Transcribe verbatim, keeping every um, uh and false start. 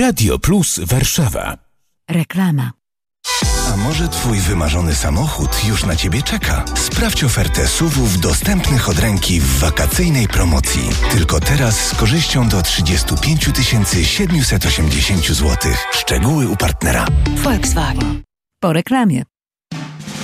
Radio Plus Warszawa. Reklama. A może twój wymarzony samochód już na ciebie czeka? Sprawdź ofertę S U V-ów dostępnych od ręki w wakacyjnej promocji. Tylko teraz z korzyścią do trzydzieści pięć tysięcy siedemset osiemdziesiąt złotych. Szczegóły u partnera. Volkswagen. Po reklamie.